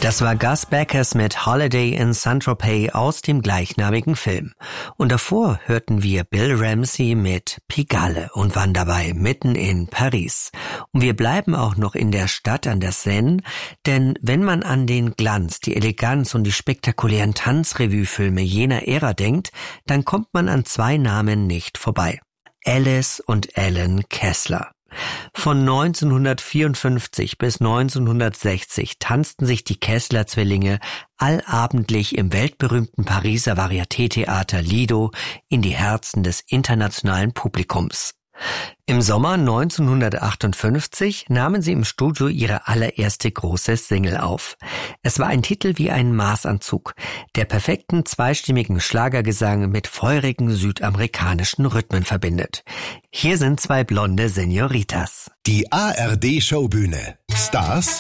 Das war Gus Beckers mit Holiday in Saint-Tropez aus dem gleichnamigen Film. Und davor hörten wir Bill Ramsey mit Pigalle und waren dabei mitten in Paris. Und wir bleiben auch noch in der Stadt an der Seine, denn wenn man an den Glanz, die Eleganz und die spektakulären Tanzrevue-Filme jener Ära denkt, dann kommt man an zwei Namen nicht vorbei. Alice und Alan Kessler. Von 1954 bis 1960 tanzten sich die Kessler-Zwillinge allabendlich im weltberühmten Pariser Varieté-Theater Lido in die Herzen des internationalen Publikums. Im Sommer 1958 nahmen sie im Studio ihre allererste große Single auf. Es war ein Titel wie ein Maßanzug, der perfekten zweistimmigen Schlagergesang mit feurigen südamerikanischen Rhythmen verbindet. Hier sind zwei blonde Senoritas. Die ARD-Showbühne. Stars